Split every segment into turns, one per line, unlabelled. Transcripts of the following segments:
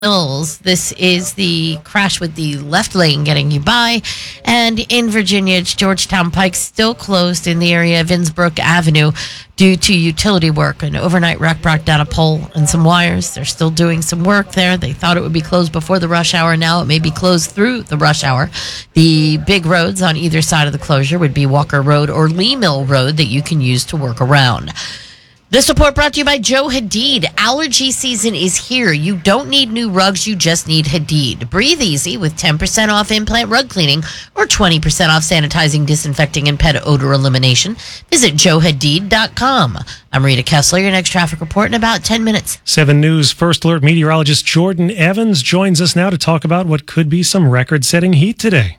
Mills. This is the crash with the left lane getting you by. And in Virginia, it's Georgetown Pike still closed in the area of Innsbrook Avenue due to utility work. An overnight wreck brought down a pole and some wires. They're still doing some work there. They thought it would be closed before the rush hour. Now it may be closed through the rush hour. The big roads on either side of the closure would be Walker Road or Lee Mill Road that you can use to work around. This report brought to you by Joe Hadid. Allergy season is here. You don't need new rugs. You just need Hadid. Breathe easy with 10% off implant rug cleaning or 20% off sanitizing, disinfecting, and pet odor elimination. Visit joehadid.com. I'm Rita Kessler. Your next traffic report in about 10 minutes.
7 News First Alert meteorologist Jordan Evans joins us now to talk about what could be some record-setting heat today.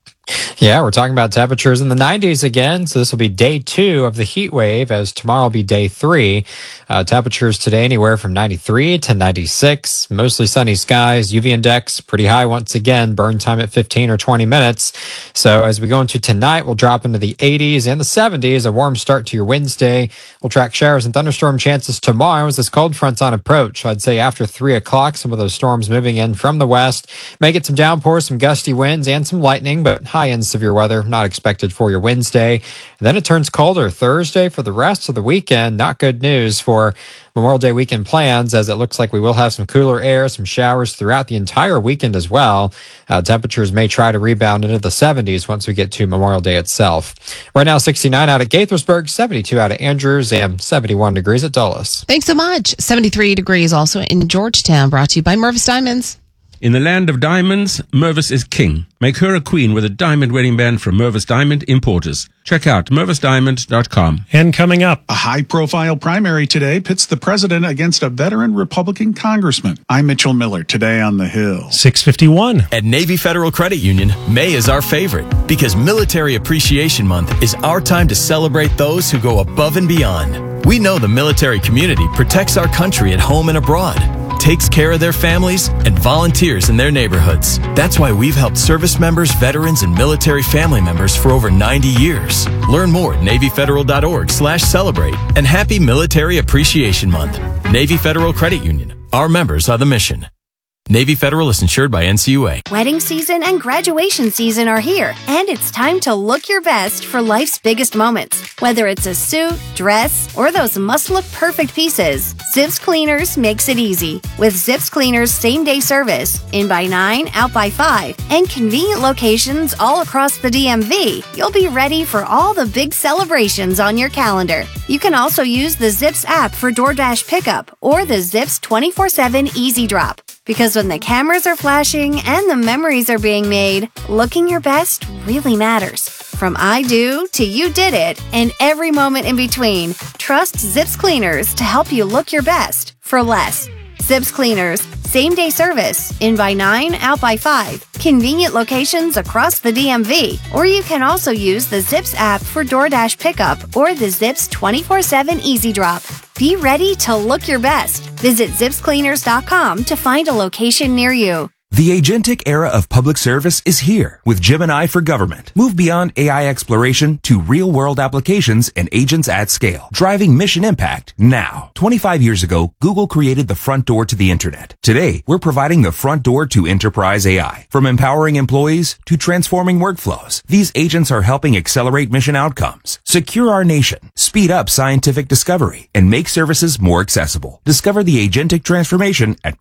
Yeah, we're talking about temperatures in the 90s again. So this will be day 2 of the heat wave, as tomorrow will be day 3. Temperatures today anywhere from 93 to 96. Mostly sunny skies. UV index pretty high once again. Burn time at 15 or 20 minutes. So as we go into tonight, we'll drop into the 80s and the 70s. A warm start to your Wednesday. We'll track showers and thunderstorm chances tomorrow as this cold front's on approach. So I'd say after 3 o'clock, some of those storms moving in from the west. May get some downpours, some gusty winds, and some lightning, but high-end severe weather not expected for your Wednesday. And then it turns colder Thursday for the rest of the weekend. Not good news for Memorial Day weekend plans, as it looks like we will have some cooler air, some showers throughout the entire weekend as well. Temperatures may try to rebound into the 70s once we get to Memorial Day itself. Right now, 69 out at Gaithersburg, 72 out at Andrews, and 71 degrees at Dulles.
Thanks so much. 73 degrees also in Georgetown, brought to you by Mervis Diamonds.
In the land of diamonds, Mervis is king. Make her a queen with a diamond wedding band from Mervis Diamond Importers. Check out mervisdiamond.com.
And coming up,
a high-profile primary today pits the president against a veteran Republican congressman. I'm Mitchell Miller, today on The Hill.
6:51.
At Navy Federal Credit Union, May is our favorite because Military Appreciation Month is our time to celebrate those who go above and beyond. We know the military community protects our country at home and abroad, takes care of their families, and volunteers in their neighborhoods. That's why we've helped service members, veterans, and military family members for over 90 years. Learn more at NavyFederal.org/celebrate. And happy Military Appreciation Month. Navy Federal Credit Union. Our members are the mission. Navy Federal is insured by NCUA.
Wedding season and graduation season are here, and it's time to look your best for life's biggest moments. Whether it's a suit, dress, or those must-look perfect pieces, Zips Cleaners makes it easy. With Zips Cleaners same-day service, in by 9, out by 5, and convenient locations all across the DMV, you'll be ready for all the big celebrations on your calendar. You can also use the Zips app for DoorDash pickup or the Zips 24/7 Easy Drop. Because when the cameras are flashing and the memories are being made, looking your best really matters. From I do to you did it and every moment in between, trust Zips Cleaners to help you look your best for less. Zips Cleaners, same-day service, in by 9, out by 5, convenient locations across the DMV, or you can also use the Zips app for DoorDash pickup or the Zips 24/7 Easy Drop. Be ready to look your best. Visit ZipsCleaners.com to find a location near you.
The agentic era of public service is here with Gemini for Government. Move beyond AI exploration to real-world applications and agents at scale, driving mission impact now. 25 years ago, Google created the front door to the internet. Today, we're providing the front door to enterprise AI. From empowering employees to transforming workflows, these agents are helping accelerate mission outcomes, secure our nation, speed up scientific discovery, and make services more accessible. Discover the agentic transformation at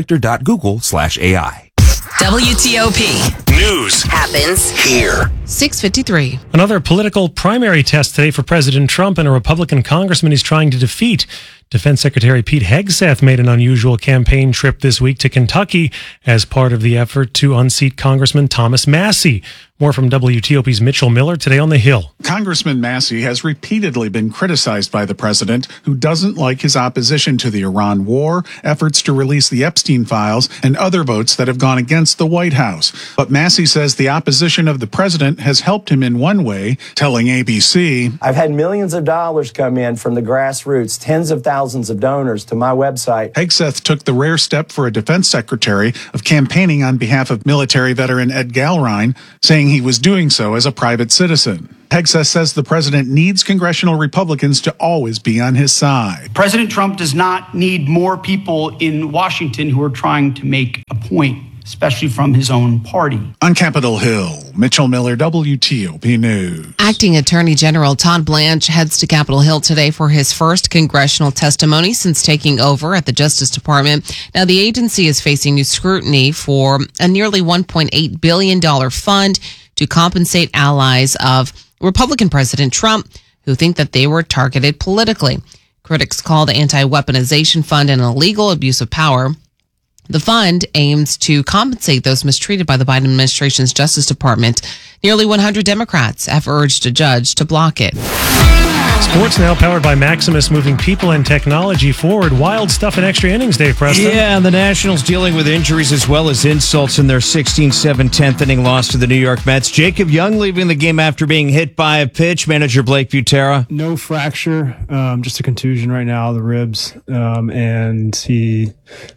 publicsector.google/AI.
WTOP.
News
happens
here.
6:53.
Another political primary test today for President Trump and a Republican congressman he's trying to defeat. Defense Secretary Pete Hegseth made an unusual campaign trip this week to Kentucky as part of the effort to unseat Congressman Thomas Massie. More from WTOP's Mitchell Miller today on The Hill.
Congressman Massie has repeatedly been criticized by the president, who doesn't like his opposition to the Iran war, efforts to release the Epstein files, and other votes that have gone against the White House. But Massie says the opposition of the president has helped him in one way, telling ABC,
"I've had millions of dollars come in from the grassroots, tens of thousands
thousands of donors to my website.
Hegseth took the rare step for a defense secretary of campaigning on behalf of military veteran Ed Galrine, saying he was doing so as a private citizen. Hegseth says the president needs congressional Republicans to always be on his side.
President Trump does not need more people in Washington who are trying to make a point, especially from his own party.
On Capitol Hill, Mitchell Miller, WTOP News.
Acting Attorney General Todd Blanche heads to Capitol Hill today for his first congressional testimony since taking over at the Justice Department. Now, the agency is facing new scrutiny for a nearly $1.8 billion fund to compensate allies of Republican President Trump who think that they were targeted politically. Critics call the anti-weaponization fund an illegal abuse of power. The fund aims to compensate those mistreated by the Biden administration's Justice Department. Nearly 100 Democrats have urged a judge to block it.
Sports now powered by Maximus, moving people and technology forward. Wild stuff in extra innings, Dave Preston.
Yeah, and the Nationals dealing with injuries as well as insults in their 16-7 10th inning loss to the New York Mets. Jacob Young leaving the game after being hit by a pitch. Manager Blake Butera.
No fracture, just a contusion right now, the ribs, and he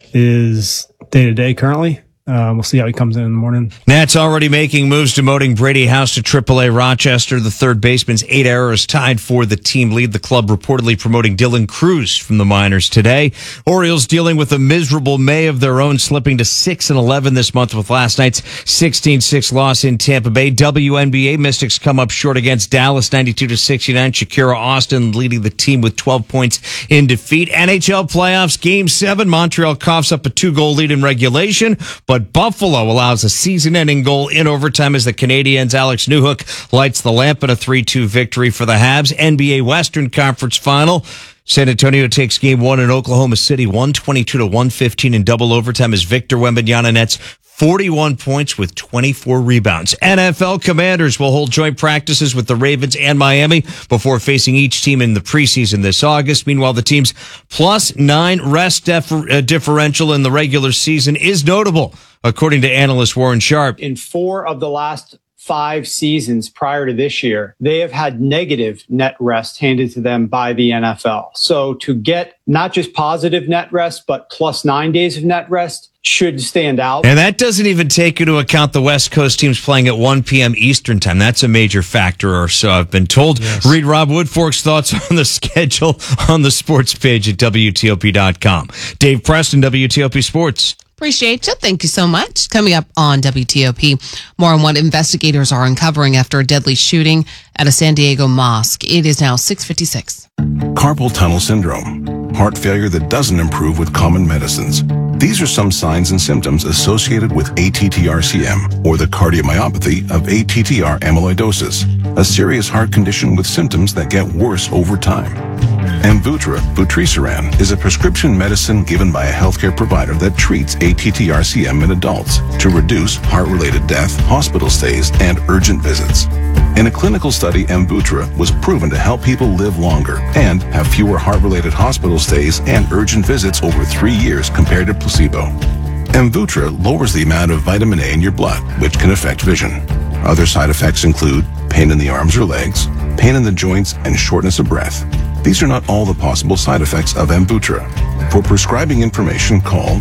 is day-to-day currently. We'll see how he comes in the morning.
Nats already making moves, demoting Brady House to AAA Rochester. The third baseman's 8 errors tied for the team lead. The club reportedly promoting Dylan Cruz from the minors today. Orioles dealing with a miserable May of their own, slipping to 6-11 this month with last night's 16-6 loss in Tampa Bay. WNBA Mystics come up short against Dallas 92-69. Shakira Austin leading the team with 12 points in defeat. NHL playoffs, Game 7. Montreal coughs up a 2-goal lead in regulation, but Buffalo allows a season-ending goal in overtime as the Canadiens' Alex Newhook lights the lamp in a 3-2 victory for the Habs. NBA Western Conference Final. San Antonio takes Game 1 in Oklahoma City, 122-115 in double overtime as Victor Wembanyama nets 41 points with 24 rebounds. NFL Commanders will hold joint practices with the Ravens and Miami before facing each team in the preseason this August. Meanwhile, the team's +9 rest differential in the regular season is notable, according to analyst Warren Sharp.
In 4 of the last 5 seasons prior to this year, they have had negative net rest handed to them by the NFL. So to get not just positive net rest, but +9 days of net rest should stand out.
And that doesn't even take into account the West Coast teams playing at 1 p.m. Eastern time. That's a major factor, or so I've been told. Yes. Read Rob Woodfork's thoughts on the schedule on the sports page at WTOP.com. Dave Preston, WTOP Sports.
Appreciate you. Thank you so much. Coming up on WTOP, more on what investigators are uncovering after a deadly shooting at a San Diego mosque. It is now 6:56.
Carpal tunnel syndrome, heart failure that doesn't improve with common medicines. These are some signs and symptoms associated with ATTR-CM, or the cardiomyopathy of ATTR amyloidosis, a serious heart condition with symptoms that get worse over time. Amvuttra, vutrisiran, is a prescription medicine given by a healthcare provider that treats ATTR-CM in adults to reduce heart-related death, hospital stays, and urgent visits. In a clinical study, Amvuttra was proven to help people live longer and have fewer heart-related hospital stays and urgent visits over 3 years compared to placebo. Amvuttra lowers the amount of vitamin A in your blood, which can affect vision. Other side effects include pain in the arms or legs, pain in the joints, and shortness of breath. These are not all the possible side effects of Amvuttra. For prescribing information, call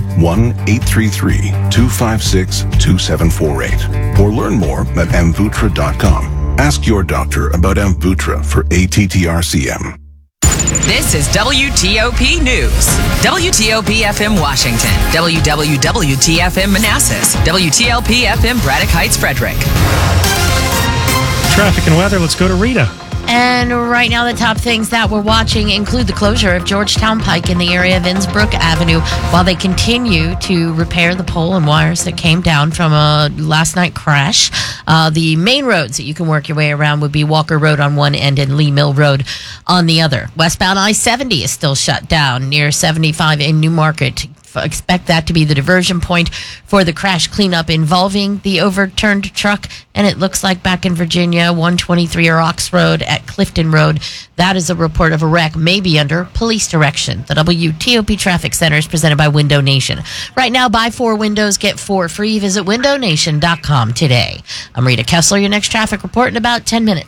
1-833-256-2748 or learn more at amvuttra.com. Ask your doctor about Amvuttra for ATTR-CM.
This is WTOP News. WTOP FM Washington. WWWT-FM Manassas. WTLP-FM Braddock Heights, Frederick.
Traffic and weather. Let's go to Rita.
And right now, the top things that we're watching include the closure of Georgetown Pike in the area of Innsbrook Avenue while they continue to repair the pole and wires that came down from a last night crash. The main roads that you can work your way around would be Walker Road on one end and Lee Mill Road on the other. Westbound I-70 is still shut down near 75 in Newmarket. Expect that to be the diversion point for the crash cleanup involving the overturned truck. And it looks like back in Virginia, 123 Ox Road at Clifton Road. That is a report of a wreck, maybe under police direction. The WTOP Traffic Center is presented by Window Nation. Right now, buy 4 windows, get 4 free. Visit windownation.com today. I'm Rita Kessler, your next traffic report in about 10 minutes.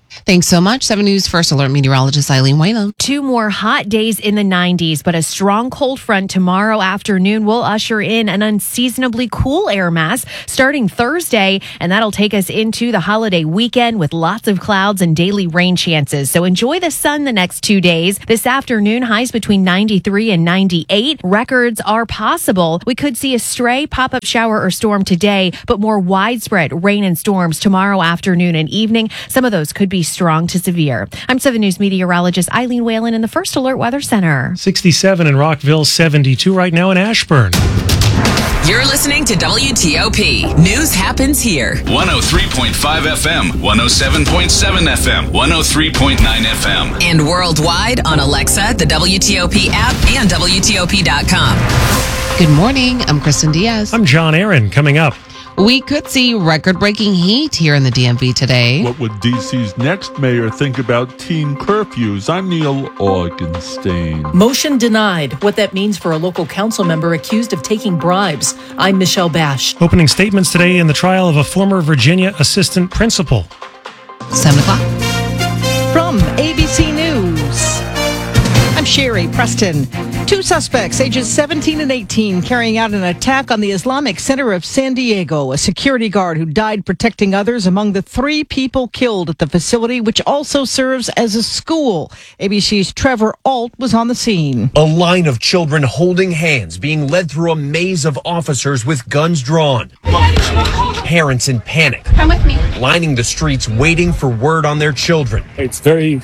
Thanks so much. 7 News First Alert meteorologist Eileen Whalen.
2 more hot days in the 90s, but a strong cold front tomorrow afternoon will usher in an unseasonably cool air mass starting Thursday, and that'll take us into the holiday weekend with lots of clouds and daily rain chances. So enjoy the sun the next 2 days. This afternoon, highs between 93 and 98. Records are possible. We could see a stray pop-up shower or storm today, but more widespread rain and storms tomorrow afternoon and evening. Some of those could be strong to severe. I'm 7 News meteorologist Eileen Whalen in the First Alert Weather Center.
67 in Rockville, 72 right now in Ashburn.
You're listening to WTOP. News happens here.
103.5 FM, 107.7 FM, 103.9 FM.
And worldwide on Alexa, the WTOP app, and WTOP.com.
Good morning. I'm Kristen Diaz.
I'm John Aaron. Coming up,
we could see record-breaking heat here in the DMV today.
What would D.C.'s next mayor think about teen curfews? I'm Neil Augenstein.
Motion denied. What that means for a local council member accused of taking bribes. I'm Michelle Bash.
Opening statements today in the trial of a former Virginia assistant principal.
7 o'clock.
From ABC News, I'm Sherry Preston. 2 suspects, ages 17 and 18, carrying out an attack on the Islamic Center of San Diego. A security guard who died protecting others among the 3 people killed at the facility, which also serves as a school. ABC's Trevor Alt was on the scene.
A line of children holding hands being led through a maze of officers with guns drawn. Parents in panic.
Come with me.
Lining the streets waiting for word on their children.
It's very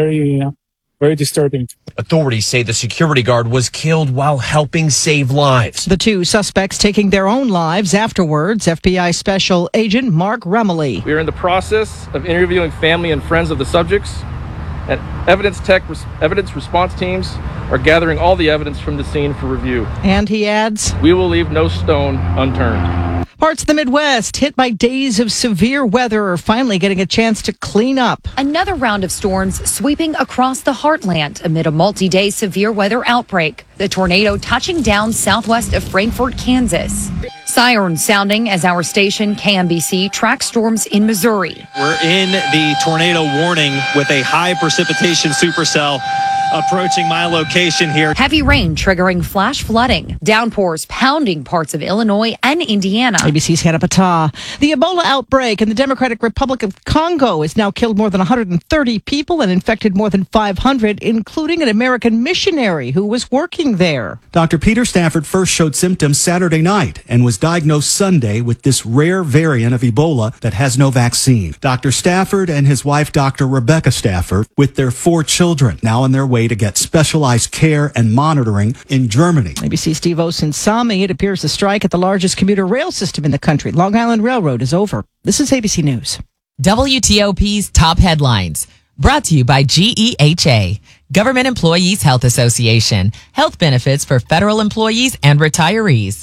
disturbing.
Authorities say the security guard was killed while helping save lives.
The 2 suspects taking their own lives afterwards. FBI Special Agent Mark Rumley.
We are in the process of interviewing family and friends of the subjects, and evidence response teams are gathering all the evidence from the scene for review.
And he adds,
we will leave no stone unturned.
Parts of the Midwest hit by days of severe weather are finally getting a chance to clean up.
Another round of storms sweeping across the heartland amid a multi-day severe weather outbreak. The tornado touching down southwest of Frankfort, Kansas. Sirens sounding as our station KMBC tracks storms in Missouri.
We're in the tornado warning with a high precipitation supercell approaching my location here.
Heavy rain triggering flash flooding. Downpours pounding parts of Illinois and Indiana.
ABC's Hannah Patah. The Ebola outbreak in the Democratic Republic of Congo has now killed more than 130 people and infected more than 500, including an American missionary who was working there.
Dr. Peter Stafford first showed symptoms Saturday night and was diagnosed Sunday with this rare variant of Ebola that has no vaccine. Dr. Stafford and his wife, Dr. Rebecca Stafford, with their 4 children, now on their way to get specialized care and monitoring in Germany.
ABC Steve Osinsami. It appears the strike at the largest commuter rail system in the country, Long Island Railroad, is over. This is ABC News.
WTOP's top headlines. Brought to you by GEHA, Government Employees Health Association. Health benefits for federal employees and retirees.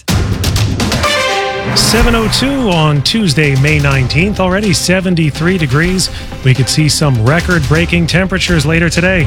7:02 on Tuesday, May 19th. Already 73 degrees. We could see some record-breaking temperatures later today.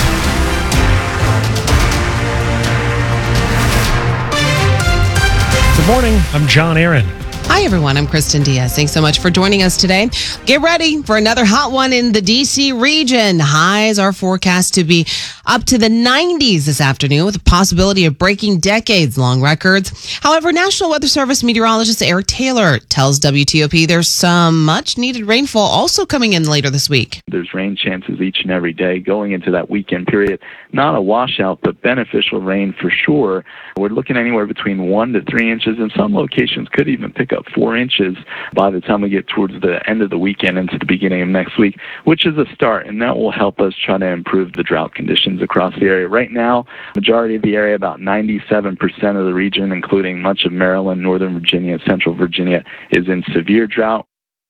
Good morning. I'm John Aaron.
Hi, everyone. I'm Kristen Diaz. Thanks so much for joining us today. Get ready for another hot one in the D.C. region. Highs are forecast to be up to the 90s this afternoon with a possibility of breaking decades-long records. However, National Weather Service meteorologist Eric Taylor tells WTOP there's some much-needed rainfall also coming in later this week.
There's rain chances each and every day going into that weekend period. Not a washout, but beneficial rain for sure. We're looking anywhere between 1 to 3 inches, and some locations could even pick up 4 inches by the time we get towards the end of the weekend into the beginning of next week, which is a start, and that will help us try to improve the drought conditions across the area. Right now, majority of the area, about 97% of the region, including much of Maryland, Northern Virginia, Central Virginia, is in severe drought.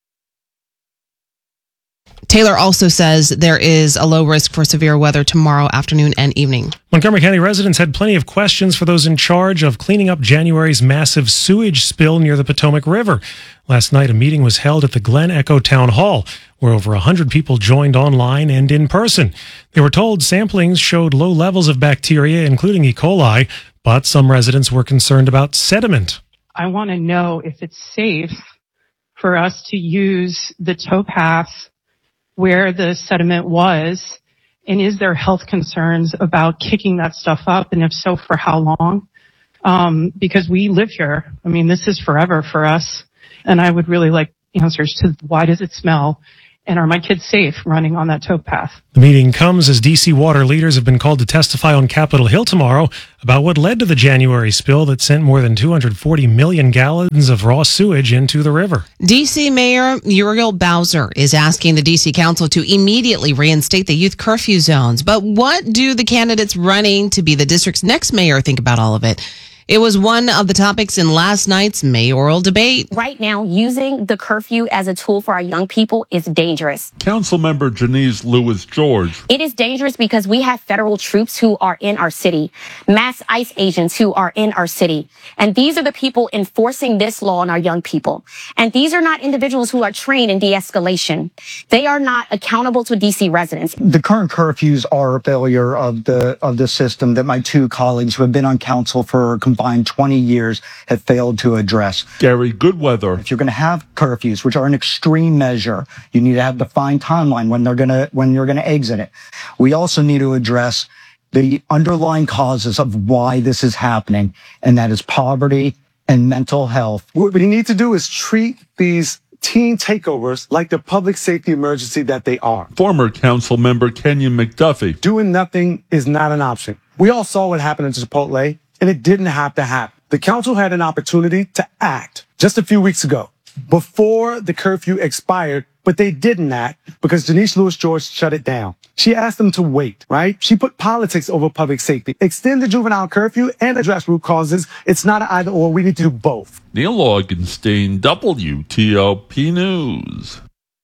Taylor also says there is a low risk for severe weather tomorrow afternoon and evening.
Montgomery County residents had plenty of questions for those in charge of cleaning up January's massive sewage spill near the Potomac River. Last night, a meeting was held at the Glen Echo Town Hall, where over 100 people joined online and in person. They were told samplings showed low levels of bacteria, including E. coli, but some residents were concerned about sediment.
I want to know if it's safe for us to use the towpath
where the sediment was, and is there health concerns about kicking that stuff up, and if so, for how long? Because we live here. I mean, this is forever for us, and I would really like answers to why does it smell, and are my kids safe running on that towpath?
The meeting comes as D.C. water leaders have been called to testify on Capitol Hill tomorrow about what led to the January spill that sent more than 240 million gallons of raw sewage into the river.
D.C. Mayor Muriel Bowser is asking the D.C. Council to immediately reinstate the youth curfew zones. But what do the candidates running to be the district's next mayor think about all of it? It was one of the topics in last night's mayoral debate.
Right now, using the curfew as a tool for our young people is dangerous.
Councilmember Janice Lewis George.
It is dangerous because we have federal troops who are in our city, mass ICE agents who are in our city. And these are the people enforcing this law on our young people. And these are not individuals who are trained in de-escalation. They are not accountable to DC residents.
The current curfews are a failure of the system that my two colleagues who have been on council for combined 20 years have failed to address.
Gary Goodweather.
If you're going to have curfews, which are an extreme measure, you need to have a defined timeline when you're going to exit it. We also need to address the underlying causes of why this is happening, and that is poverty and mental health.
What we need to do is treat these teen takeovers like the public safety emergency that they are.
Former council member Kenyon McDuffie.
Doing nothing is not an option. We all saw what happened in Chipotle, and it didn't have to happen. The council had an opportunity to act just a few weeks ago before the curfew expired, but they didn't act because Janice Lewis George shut it down. She asked them to wait, right? She put politics over public safety. Extend the juvenile curfew and address root causes. It's not an either or. We need to do both.
Neil Augenstein, WTOP News.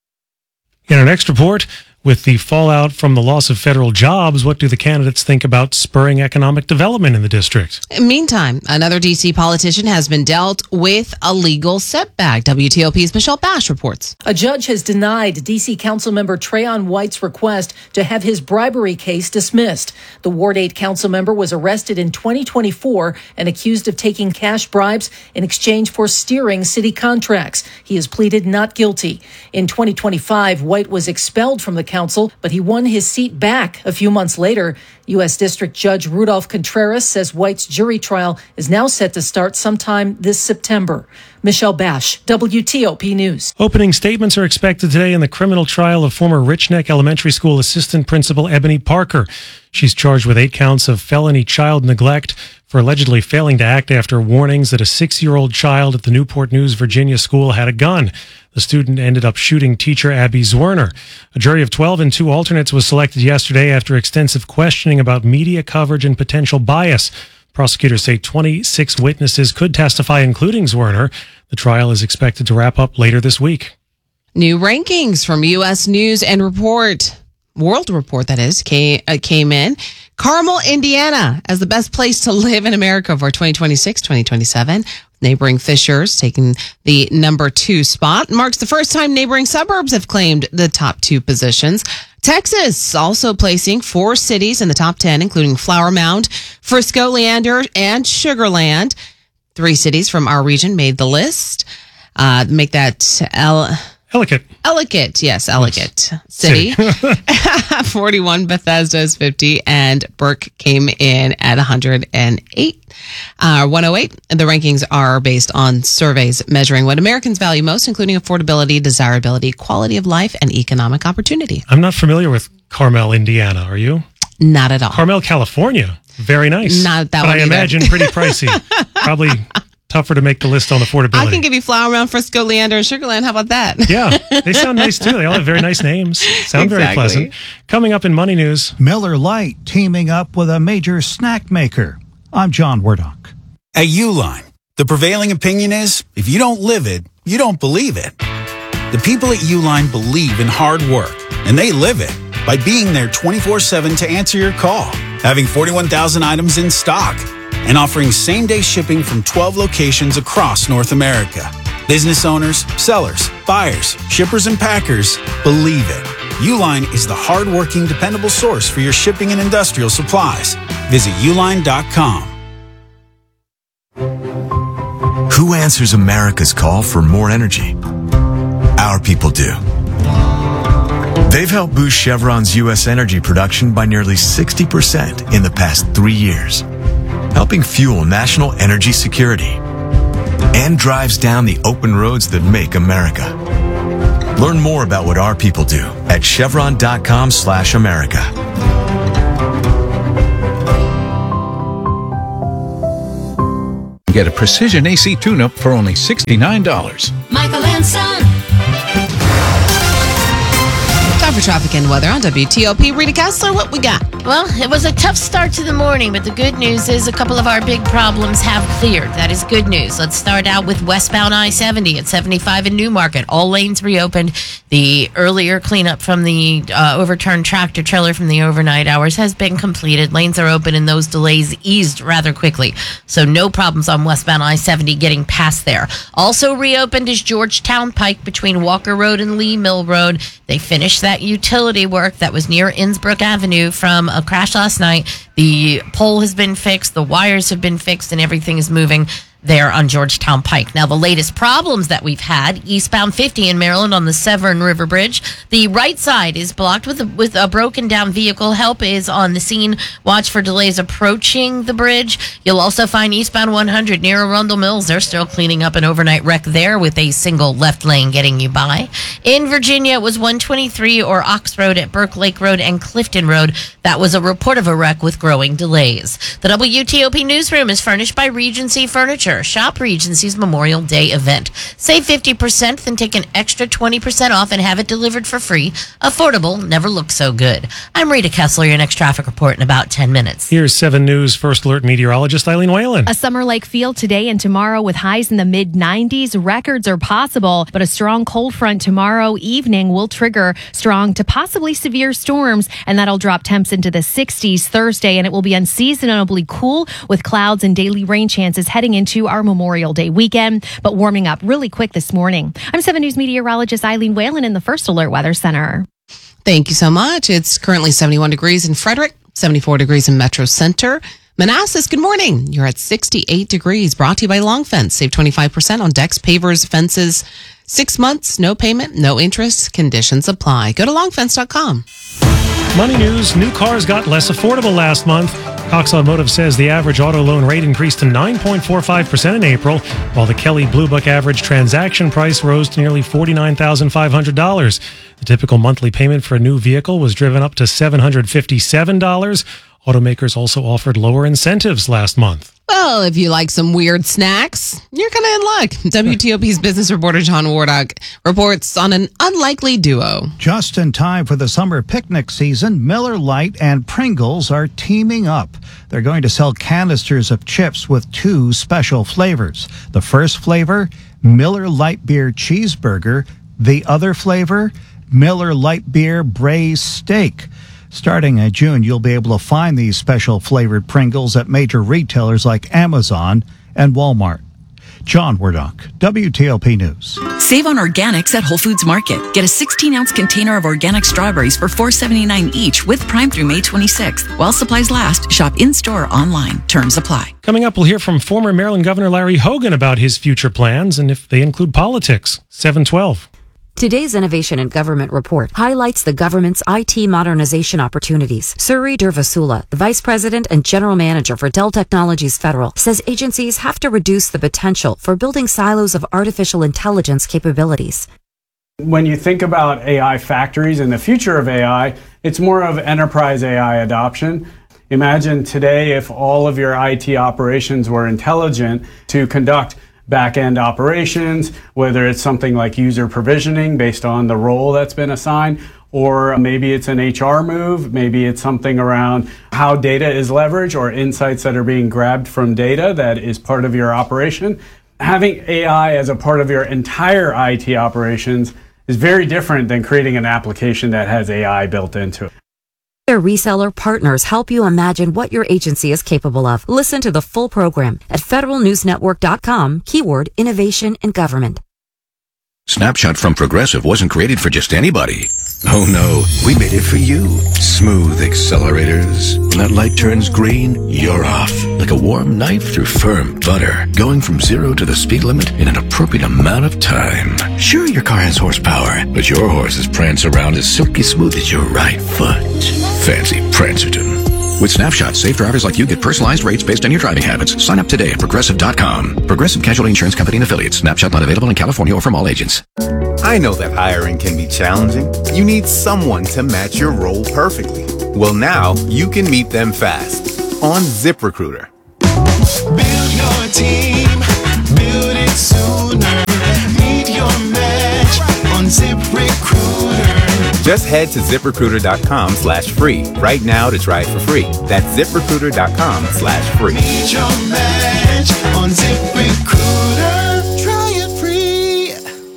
In our next report, with the fallout from the loss of federal jobs, what do the candidates think about spurring economic development in the district?
Meantime, another D.C. politician has been dealt with a legal setback. WTOP's Michelle Bash reports.
A judge has denied D.C. Councilmember Trayon White's request to have his bribery case dismissed. The Ward 8 councilmember was arrested in 2024 and accused of taking cash bribes in exchange for steering city contracts. He has pleaded not guilty. In 2025, White was expelled from the council, but he won his seat back a few months later. U.S. District Judge Rudolph Contreras says White's jury trial is now set to start sometime this September. Michelle Bash, WTOP News.
Opening statements are expected today in the criminal trial of former Rich Neck Elementary School assistant principal Ebony Parker. She's charged with 8 counts of felony child neglect for allegedly failing to act after warnings that a 6-year-old child at the Newport News, Virginia school had a gun. The student ended up shooting teacher Abby Zwerner. A jury of 12 and 2 alternates was selected yesterday after extensive questioning about media coverage and potential bias. Prosecutors say 26 witnesses could testify, including Zwerner. The trial is expected to wrap up later this week.
New rankings from U.S. News and World Report, that is, came in. Carmel, Indiana, as the best place to live in America for 2026-2027. Neighboring Fishers taking the number 2 spot. Marks the first time neighboring suburbs have claimed the top 2 positions. Texas also placing 4 cities in the top 10, including Flower Mound, Frisco, Leander, and Sugar Land. 3 cities from our region made the list. Make that Ellicott, yes, Ellicott City. 41, Bethesda is 50, and Burke came in at 108. 108. The rankings are based on surveys measuring what Americans value most, including affordability, desirability, quality of life, and economic opportunity.
I'm not familiar with Carmel, Indiana. Are you?
Not at all.
Carmel, California. Very nice.
Not that
but
one
I
either.
imagine pretty pricey. Probably tougher to make the list on affordability.
I can give you Flower Mound, Frisco, Leander, and Sugar Land. How about that?
Yeah, they sound nice too. They all have very nice names. Sound very pleasant. Coming up in Money News.
Miller Lite teaming up with a major snack maker. I'm John Wardock.
At Uline, the prevailing opinion is, if you don't live it, you don't believe it. The people at Uline believe in hard work, and they live it by being there 24/7 to answer your call, having 41,000 items in stock, and offering same-day shipping from 12 locations across North America. Business owners, sellers, buyers, shippers, and packers believe it. Uline is the hard-working, dependable source for your shipping and industrial supplies. Visit uline.com.
Who answers America's call for more energy? Our people do. They've helped boost Chevron's U.S. energy production by nearly 60% in the past 3 years, helping fuel national energy security, and drives down the open roads that make America. Learn more about what our people do at chevron.com/America.
Get a Precision AC tune-up for only $69.
Michael and Son.
Time for traffic and weather on WTOP. Rita Kessler, what we got?
Well, it was a tough start to the morning, but the good news is a couple of our big problems have cleared. That is good news. Let's start out with westbound I-70 at 75 in Newmarket. All lanes reopened. The earlier cleanup from the overturned tractor trailer from the overnight hours has been completed. Lanes are open and those delays eased rather quickly. So no problems on westbound I-70 getting past there. Also reopened is Georgetown Pike between Walker Road and Lee Mill Road. They finished that utility work that was near Innsbrook Avenue from a crash last night. The pole has been fixed, the wires have been fixed, and everything is moving there on Georgetown Pike. Now, the latest problems that we've had, eastbound 50 in Maryland on the Severn River Bridge. The right side is blocked with a broken down vehicle. Help is on the scene. Watch for delays approaching the bridge. You'll also find eastbound 100 near Arundel Mills. They're still cleaning up an overnight wreck there with a single left lane getting you by. In Virginia, it was 123 or Ox Road at Burke Lake Road and Clifton Road. That was a report of a wreck with growing delays. The WTOP newsroom is furnished by Regency Furniture. Shop Regency's Memorial Day event. Save 50%, then take an extra 20% off and have it delivered for free. Affordable, never looked so good. I'm Rita Kessler, your next traffic report in about 10 minutes.
Here's 7 News First Alert meteorologist Eileen Whalen.
A summer-like feel today and tomorrow with highs in the mid-90s. Records are possible, but a strong cold front tomorrow evening will trigger strong to possibly severe storms, and that'll drop temps into the 60s Thursday, and it will be unseasonably cool with clouds and daily rain chances heading into our Memorial Day weekend, but warming up really quick this morning. I'm 7 News meteorologist Eileen Whalen in the First Alert Weather Center.
Thank you so much. It's currently 71 degrees in Frederick, 74 degrees in Metro Center. Manassas, good morning. You're at 68 degrees. Brought to you by Long Fence. Save 25% on decks, pavers, fences. 6 months, no payment, no interest. Conditions apply. Go to longfence.com.
Money news. New cars got less affordable last month. Cox Automotive says the average auto loan rate increased to 9.45% in April, while the Kelley Blue Book average transaction price rose to nearly $49,500. The typical monthly payment for a new vehicle was driven up to $757. Automakers also offered lower incentives last month.
Well, if you like some weird snacks, you're kind of in luck. WTOP's business reporter John Wardock reports on an unlikely duo.
Just in time for the summer picnic season, Miller Lite and Pringles are teaming up. They're going to sell canisters of chips with 2 special flavors. The first flavor, Miller Lite Beer Cheeseburger. The other flavor, Miller Lite Beer Braised Steak. Starting in June, you'll be able to find these special flavored Pringles at major retailers like Amazon and Walmart. John Wardock, WTOP News.
Save on organics at Whole Foods Market. Get a 16-ounce container of organic strawberries for $4.79 each with Prime through May 26th. While supplies last, shop in-store or online. Terms apply.
Coming up, we'll hear from former Maryland Governor Larry Hogan about his future plans and if they include politics. 7:12.
Today's Innovation in Government report highlights the government's IT modernization opportunities. Suri Durvasula, the Vice President and General Manager for Dell Technologies Federal, says agencies have to reduce the potential for building silos of artificial intelligence capabilities.
When you think about AI factories and the future of AI, it's more of enterprise AI adoption. Imagine today if all of your IT operations were intelligent to conduct back-end operations, whether it's something like user provisioning based on the role that's been assigned, or maybe it's an HR move, maybe it's something around how data is leveraged or insights that are being grabbed from data that is part of your operation. Having AI as a part of your entire IT operations is very different than creating an application that has AI built into it.
Their reseller partners help you imagine what your agency is capable of. Listen to the full program at federalnewsnetwork.com, keyword innovation in government.
Snapshot from Progressive wasn't created for just anybody.
Oh no, we made it for you. Smooth accelerators. When that light turns green, you're off. Like a warm knife through firm butter. Going from 0 to the speed limit in an appropriate amount of time. Sure, your car has horsepower, but your horses prance around as silky smooth as your right foot. Fancy Prancerton. With Snapshot, safe drivers like you get personalized rates based on your driving habits. Sign up today at Progressive.com. Progressive Casualty Insurance Company and Affiliates. Snapshot not available in California or from all agents.
I know that hiring can be challenging. You need someone to match your role perfectly. Well, now you can meet them fast on ZipRecruiter.
Build your team, build it sooner. Meet your match on ZipRecruiter.
Just head to ZipRecruiter.com/free right now to try it for free. That's ZipRecruiter.com/free.
Meet your match on ZipRecruiter. Try it free.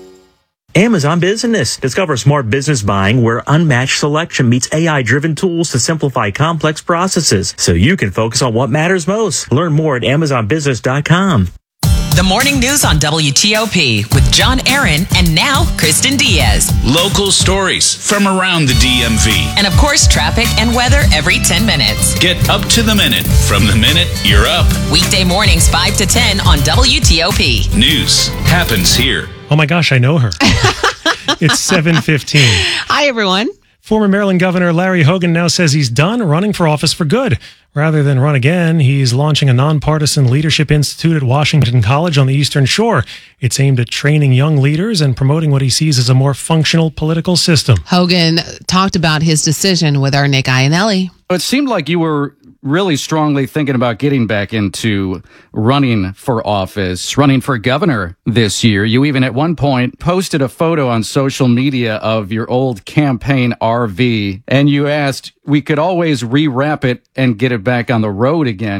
Amazon Business. Discover smart business buying where unmatched selection meets AI-driven tools to simplify complex processes so you can focus on what matters most. Learn more at AmazonBusiness.com.
The morning news on WTOP with John Aaron and now Kristen Diaz.
Local stories from around the DMV.
And of course, traffic and weather every 10 minutes.
Get up to the minute from the minute you're up.
Weekday mornings 5 to 10 on WTOP.
News happens here.
Oh my gosh, I know her. It's 7:15.
Hi, everyone.
Former Maryland Governor Larry Hogan now says he's done running for office for good. Rather than run again, he's launching a nonpartisan leadership institute at Washington College on the Eastern Shore. It's aimed at training young leaders and promoting what he sees as a more functional political system.
Hogan talked about his decision with our Nick Iannelli.
It seemed like you were really strongly thinking about getting back into running for office, running for governor this year. You even at one point posted a photo on social media of your old campaign RV, and you asked, we could always rewrap it and get it back on the road again, ?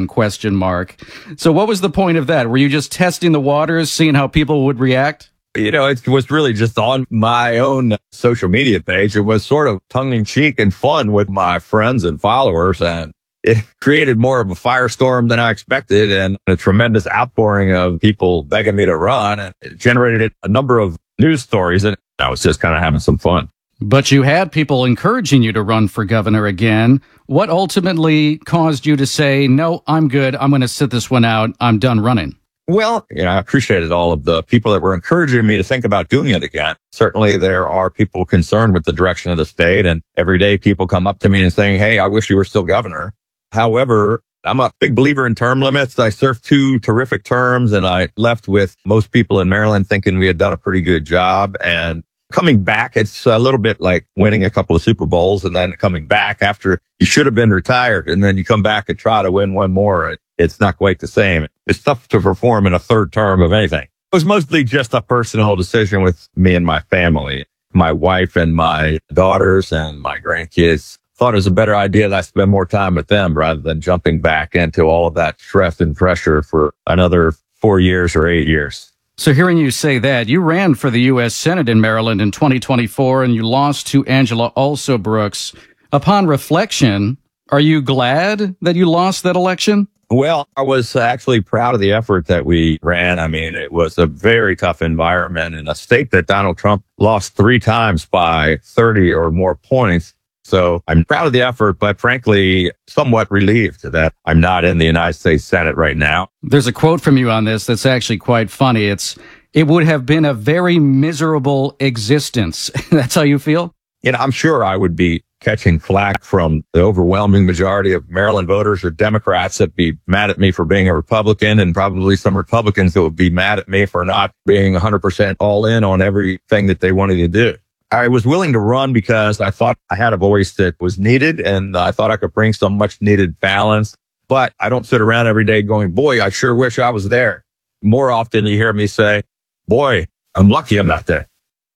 So what was the point of that? Were you just testing the waters, seeing how people would react?
You know, it was really just on my own social media page. It was sort of tongue-in-cheek and fun with my friends and followers, and it created more of a firestorm than I expected and a tremendous outpouring of people begging me to run. And it generated a number of news stories, and I was just kind of having some fun.
But you had people encouraging you to run for governor again. What ultimately caused you to say, no, I'm good. I'm going to sit this one out. I'm done running?
Well, I appreciated all of the people that were encouraging me to think about doing it again. Certainly there are people concerned with the direction of the state, and every day people come up to me and saying, hey, I wish you were still governor. However, I'm a big believer in term limits. I served 2 terrific terms, and I left with most people in Maryland thinking we had done a pretty good job. And coming back, it's a little bit like winning a couple of Super Bowls and then coming back after you should have been retired, and then you come back and try to win one more. It's not quite the same. It's tough to perform in a third term of anything. It was mostly just a personal decision with me and my family. My wife and my daughters and my grandkids thought it was a better idea that I spend more time with them rather than jumping back into all of that stress and pressure for another 4 years or 8 years.
So hearing you say that, you ran for the U.S. Senate in Maryland in 2024 and you lost to Angela Alsobrooks. Upon reflection, are you glad that you lost that election?
Well, I was actually proud of the effort that we ran. I mean, it was a very tough environment in a state that Donald Trump lost 3 times by 30 or more points. So I'm proud of the effort, but frankly, somewhat relieved that I'm not in the United States Senate right now.
There's a quote from you on this that's actually quite funny. It would have been a very miserable existence. That's how you feel?
I'm sure I would be catching flack from the overwhelming majority of Maryland voters or Democrats that be mad at me for being a Republican, and probably some Republicans that would be mad at me for not being 100% all in on everything that they wanted to do. I was willing to run because I thought I had a voice that was needed, and I thought I could bring some much needed balance. But I don't sit around every day going, boy, I sure wish I was there. More often you hear me say, boy, I'm lucky I'm not there.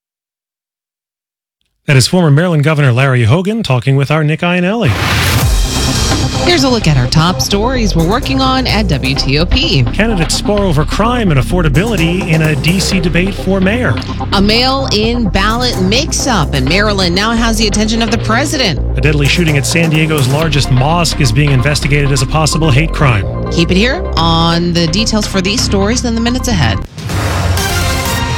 That is former Maryland Governor Larry Hogan talking with our Nick Iannelli.
Here's a look at our top stories we're working on at WTOP.
Candidates spar over crime and affordability in a D.C. debate for mayor.
A mail-in ballot mix-up in Maryland now has the attention of the president.
A deadly shooting at San Diego's largest mosque is being investigated as a possible hate crime.
Keep it here on the details for these stories in the minutes ahead.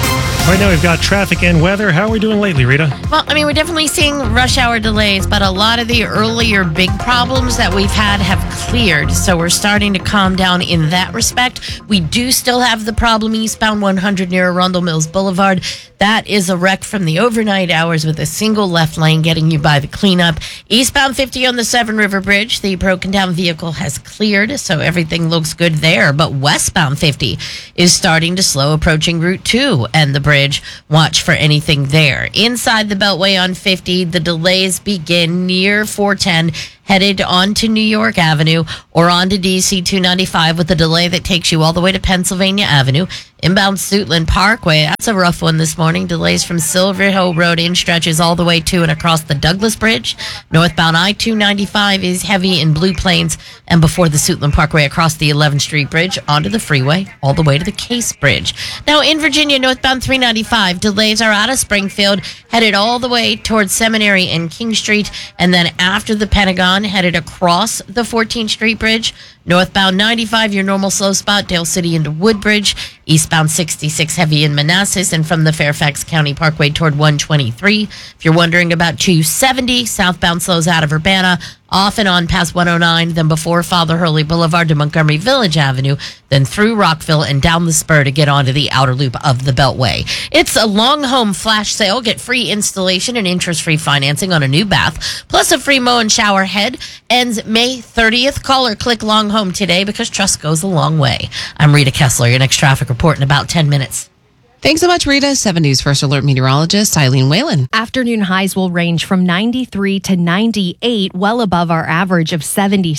Right now we've got traffic and weather. How are we doing lately, Rita?
Well, I mean, we're definitely seeing rush hour delays, but a lot of the earlier big problems that we've had have cleared. So we're starting to calm down in that respect. We do still have the problem eastbound 100 near Arundel Mills Boulevard. That is a wreck from the overnight hours with a single left lane getting you by the cleanup. Eastbound 50 on the Severn River Bridge, the broken down vehicle has cleared, so everything looks good there. But westbound 50 is starting to slow, approaching Route 2 and the bridge. Watch for anything there. Inside the Beltway on 50, the delays begin near 410, headed onto New York Avenue or onto DC 295 with a delay that takes you all the way to Pennsylvania Avenue. Inbound Suitland Parkway, that's a rough one this morning. Delays from Silver Hill Road in stretches all the way to and across the Douglas Bridge. Northbound I-295 is heavy in Blue Plains and before the Suitland Parkway across the 11th Street Bridge onto the freeway all the way to the Case Bridge. Now in Virginia, northbound 395, delays are out of Springfield, headed all the way towards Seminary and King Street, and then after the Pentagon, headed across the 14th Street Bridge. Northbound 95, your normal slow spot, Dale City into Woodbridge. Eastbound 66, heavy in Manassas, and from the Fairfax County Parkway toward 123. If you're wondering about 270, southbound slows out of Urbana, off and on past 109, then before Father Hurley Boulevard to Montgomery Village Avenue, then through Rockville and down the spur to get onto the outer loop of the Beltway. It's a long home flash sale. Get free installation and interest-free financing on a new bath, plus a free mow and shower head. Ends May 30th. Call or click Long Home today because trust goes a long way. I'm Rita Kessler, your next traffic report in about 10 minutes.
Thanks so much, Rita. 7 News First Alert meteorologist Eileen Whalen.
Afternoon highs will range from 93 to 98, well above our average of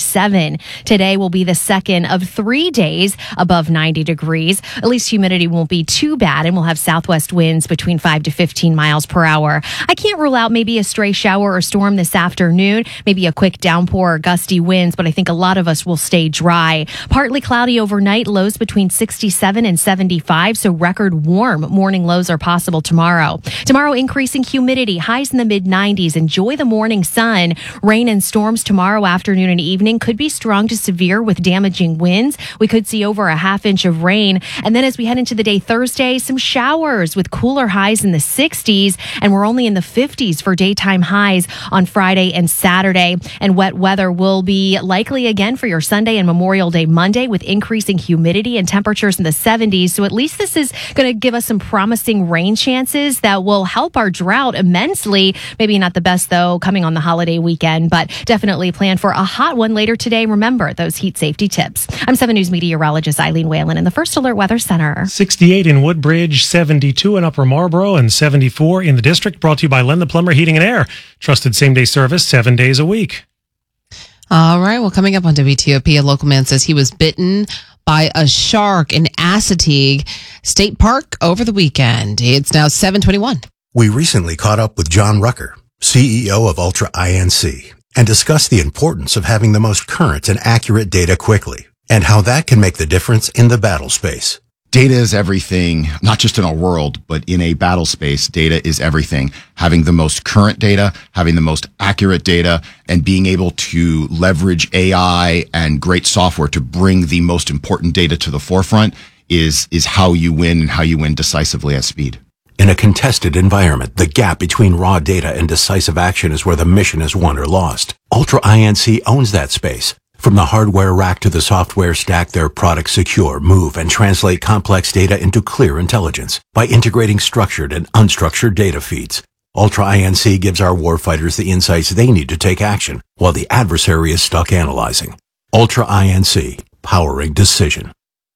77. Today will be the second of 3 days above 90 degrees. At least humidity won't be too bad, and we'll have southwest winds between 5 to 15 miles per hour. I can't rule out maybe a stray shower or storm this afternoon, maybe a quick downpour or gusty winds, but I think a lot of us will stay dry. Partly cloudy overnight, lows between 67 and 75, so record warm morning lows are possible tomorrow. Tomorrow, increasing humidity, highs in the mid-90s. Enjoy the morning sun. Rain and storms tomorrow afternoon and evening could be strong to severe with damaging winds. We could see over a half inch of rain. And then as we head into the day Thursday, some showers with cooler highs in the 60s. And we're only in the 50s for daytime highs on Friday and Saturday. And wet weather will be likely again for your Sunday and Memorial Day Monday with increasing humidity and temperatures in the 70s. So at least this is going to give us some promising rain chances that will help our drought immensely. Maybe not the best, though, coming on the holiday weekend, but definitely plan for a hot one later today. Remember those heat safety tips. I'm 7 News meteorologist Eileen Whalen in the First Alert Weather Center.
68 in Woodbridge, 72 in Upper Marlboro, and 74 in the district. Brought to you by Len the Plumber Heating and Air. Trusted same-day service 7 days a week.
All right. Well, coming up on WTOP, a local man says he was bitten by a shark in Assateague State Park over the weekend. It's now 7:21.
We recently caught up with John Rucker, CEO of Ultra INC, and discussed the importance of having the most current and accurate data quickly, and how that can make the difference in the battle space.
Data is everything, not just in our world, but in a battle space. Data is everything. Having the most current data, having the most accurate data, and being able to leverage AI and great software to bring the most important data to the forefront is how you win and how you win decisively at speed.
In a contested environment, the gap between raw data and decisive action is where the mission is won or lost. Ultra INC owns that space. From the hardware rack to the software stack, their products secure, move, and translate complex data into clear intelligence by integrating structured and unstructured data feeds. Ultra INC gives our warfighters the insights they need to take action, while the adversary is stuck analyzing. Ultra INC, powering decision.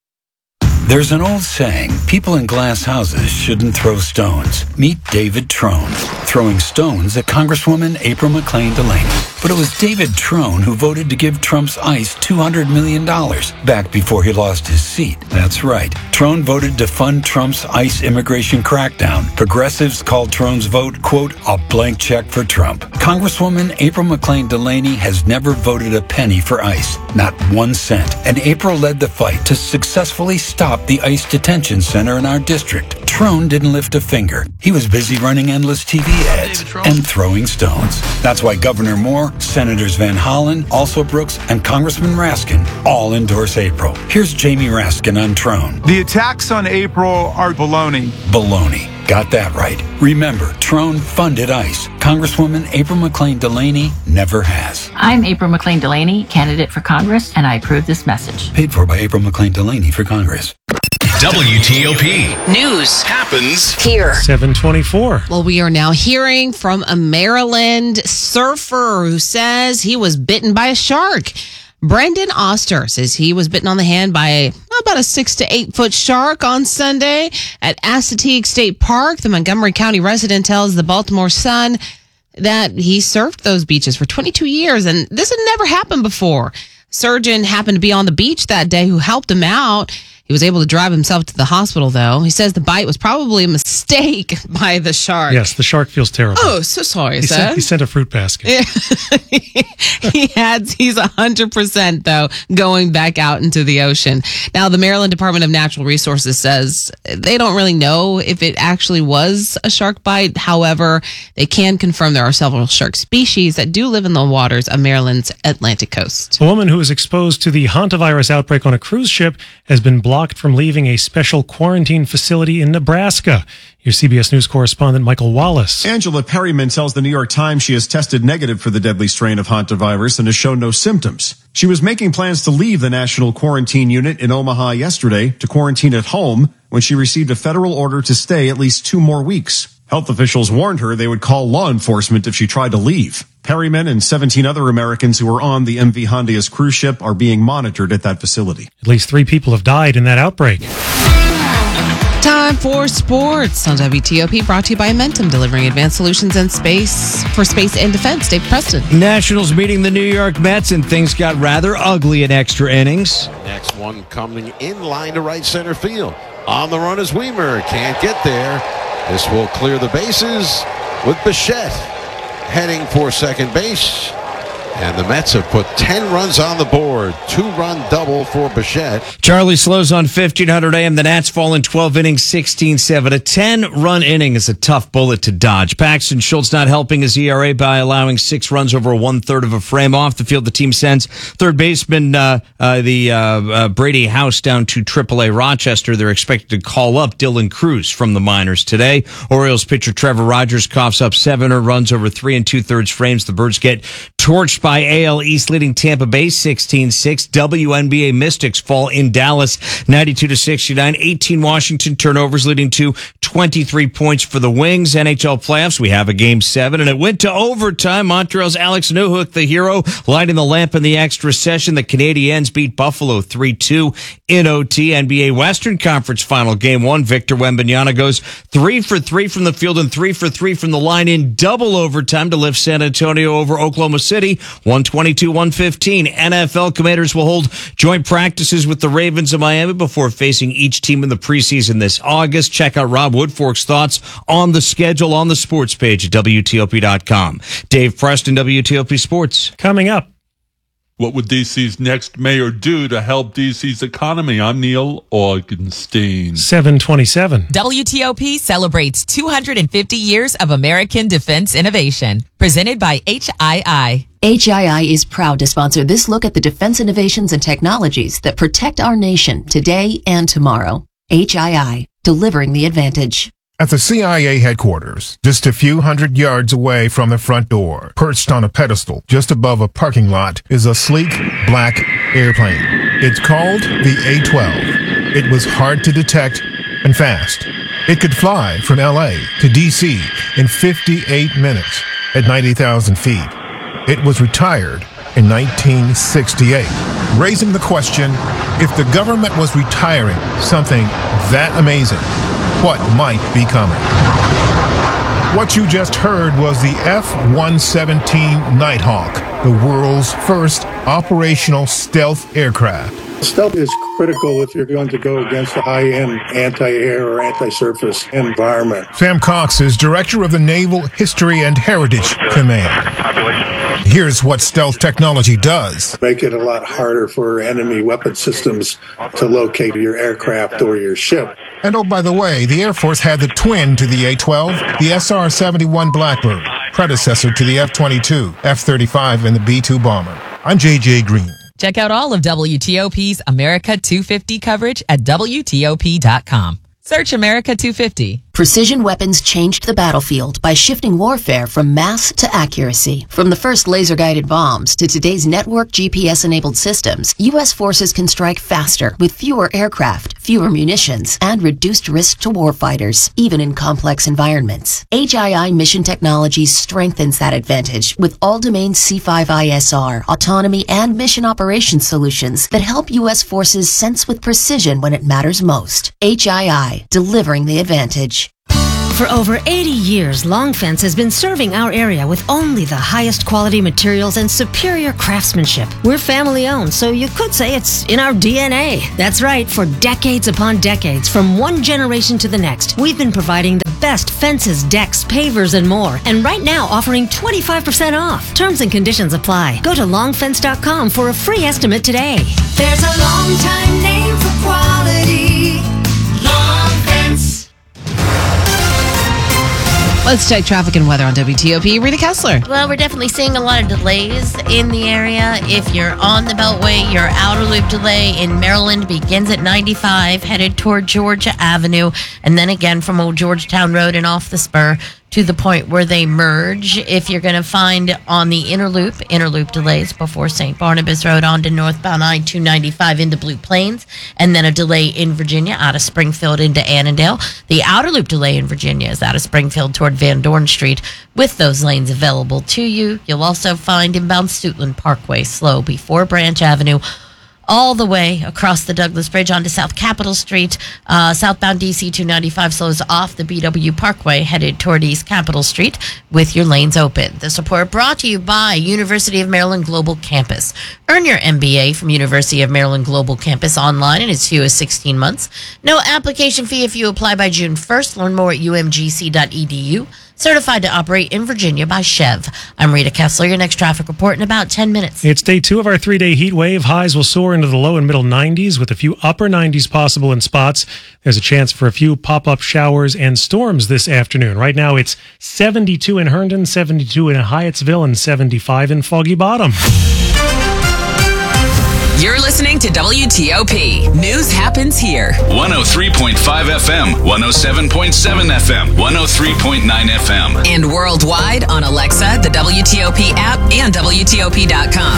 There's an old saying, people in glass houses shouldn't throw stones. Meet David Trone, throwing stones at Congresswoman April McClain Delaney. But it was David Trone who voted to give Trump's ICE $200 million back before he lost his seat. That's right. Trone voted to fund Trump's ICE immigration crackdown. Progressives called Trone's vote, quote, a blank check for Trump. Congresswoman April McClain Delaney has never voted a penny for ICE, not 1 cent. And April led the fight to successfully stop the ICE detention center in our district. Trone didn't lift a finger. He was busy running endless TV ads and throwing stones. That's why Governor Moore, Senators Van Hollen, also Brooks, and Congressman Raskin all endorse April. Here's Jamie Raskin on Trone.
The attacks on April are baloney.
Baloney. got that right. Remember, Trone funded ICE. Congresswoman April McClain Delaney never has.
I'm April McClain Delaney, candidate for Congress, and I approve this message.
Paid for by April McClain Delaney for Congress.
WTOP.
News
happens
here.
724.
Well, we are now hearing from a Maryland surfer who says he was bitten by a shark. Brendan Oster says he was bitten on the hand by about a 6 to 8 foot shark on Sunday at Assateague State Park. The Montgomery County resident tells the Baltimore Sun that he surfed those beaches for 22 years, and this had never happened before. Surgeon happened to be on the beach that day who helped him out. He was able to drive himself to the hospital, though. He says the bite was probably a mistake by the shark.
Yes, the shark feels terrible.
Oh, so sorry,
He
sir.
sent a fruit basket.
He's 100%, though, going back out into the ocean. Now, the Maryland Department of Natural Resources says they don't really know if it actually was a shark bite. However, they can confirm there are several shark species that do live in the waters of Maryland's Atlantic coast.
A woman who was exposed to the hantavirus outbreak on a cruise ship has been blocked from leaving a special quarantine facility in Nebraska. Your CBS News correspondent, Michael Wallace.
Angela Perryman tells the New York Times she has tested negative for the deadly strain of hantavirus and has shown no symptoms. She was making plans to leave the national quarantine unit in Omaha yesterday to quarantine at home when she received a federal order to stay at least 2 more weeks. Health officials warned her they would call law enforcement if she tried to leave. Perryman and 17 other Americans who were on the MV Hondias cruise ship are being monitored at that facility.
At least 3 people have died in that outbreak.
Time for sports on WTOP, brought to you by Amentum, delivering advanced solutions in space for space and defense. Dave Preston.
Nationals meeting the New York Mets, and things got rather ugly in extra innings.
Next one coming in line to right center field. On the run is Weimer. Can't get there. This will clear the bases with Bichette heading for second base. And the Mets have put 10 runs on the board. 2-run double for Bichette.
Charlie Slows on 1500 AM. The Nats fall in 12 innings, 16-7. A 10-run inning is a tough bullet to dodge. Paxton Schultz not helping his ERA by allowing 6 runs over 1/3 of a frame. Off the field, the team sends third baseman Brady House down to AAA Rochester. They're expected to call up Dylan Cruz from the minors today. Orioles pitcher Trevor Rogers coughs up 7 runs over 3 2/3 frames. The Birds get torched by AL East leading Tampa Bay 16-6. WNBA Mystics fall in Dallas 92-69. 18 Washington turnovers leading to 23 points for the Wings. NHL playoffs, we have a game 7 and it went to overtime. Montreal's Alex Newhook, the hero, lighting the lamp in the extra session. The Canadiens beat Buffalo 3-2 in OT. NBA Western Conference final game 1. Victor Wembanyama goes 3 for 3 from the field and 3 for 3 from the line in double overtime to lift San Antonio over Oklahoma City 122-115. NFL Commanders will hold joint practices with the Ravens of Miami before facing each team in the preseason this August. Check out Rob Woodfork's thoughts on the schedule on the sports page at WTOP.com. Dave Preston, WTOP Sports.
Coming up.
What would D.C.'s next mayor do to help D.C.'s economy? I'm Neil Augenstein.
727.
WTOP celebrates 250 years of American defense innovation. Presented by HII.
HII is proud to sponsor this look at the defense innovations and technologies that protect our nation today and tomorrow. HII, delivering the advantage.
At the CIA headquarters, just a few hundred yards away from the front door, perched on a pedestal just above a parking lot, is a sleek, black airplane. It's called the A-12. It was hard to detect and fast. It could fly from LA to DC in 58 minutes at 90,000 feet. It was retired in 1968, raising the question, if the government was retiring something that amazing, what might be coming? What you just heard was the F-117 Nighthawk, the world's first operational stealth aircraft.
Stealth is critical if you're going to go against a high-end anti-air or anti-surface environment.
Sam Cox is director of the Naval History and Heritage Command. Here's what stealth technology does.
Make it a lot harder for enemy weapon systems to locate your aircraft or your ship.
And oh, by the way, the Air Force had the twin to the A-12, the SR-71 Blackbird, predecessor to the F-22, F-35, and the B-2 bomber. I'm J.J. Green.
Check out all of WTOP's America 250 coverage at WTOP.com. Search America 250.
Precision weapons changed the battlefield by shifting warfare from mass to accuracy. From the first laser-guided bombs to today's network GPS-enabled systems, U.S. forces can strike faster with fewer aircraft, fewer munitions, and reduced risk to warfighters, even in complex environments. HII Mission Technologies strengthens that advantage with all-domain C5ISR, autonomy, and mission operations solutions that help U.S. forces sense with precision when it matters most. HII, delivering the advantage.
For over 80 years, Long Fence has been serving our area with only the highest quality materials and superior craftsmanship. We're family owned, so you could say it's in our DNA. That's right, for decades upon decades, from one generation to the next, we've been providing the best fences, decks, pavers, and more. And right now, offering 25% off. Terms and conditions apply. Go to longfence.com for a free estimate today.
There's a long time name for quality. Long Fence.
Let's check traffic and weather on WTOP. Rita Kessler.
Well, we're definitely seeing a lot of delays in the area. If you're on the Beltway, your outer loop delay in Maryland begins at 95, headed toward Georgia Avenue, and then again from Old Georgetown Road and off the spur to the point where they merge. If you're going to find on the inner loop delays before St. Barnabas Road onto northbound I-295 into Blue Plains, and then a delay in Virginia out of Springfield into Annandale. The outer loop delay in Virginia is out of Springfield toward Van Dorn Street with those lanes available to you. You'll also find inbound Stutland Parkway slow before Branch Avenue, all the way across the Douglas Bridge onto South Capitol Street. Southbound DC 295 slows off the BW Parkway headed toward East Capitol Street with your lanes open. This report brought to you by University of Maryland Global Campus. Earn your MBA from University of Maryland Global Campus online in as few as 16 months. No application fee if you apply by June 1st. Learn more at umgc.edu. Certified to operate in Virginia by Chev. I'm Rita Kessler. Your next traffic report in about 10 minutes.
It's day 2 of our 3-day heat wave. Highs will soar into the low and middle 90s with a few upper 90s possible in spots. There's a chance for a few pop-up showers and storms this afternoon. Right now it's 72 in Herndon, 72 in Hyattsville, and 75 in Foggy Bottom.
You're listening to WTOP. News happens here.
103.5 FM, 107.7 FM, 103.9 FM.
And worldwide on Alexa, the WTOP app, and WTOP.com.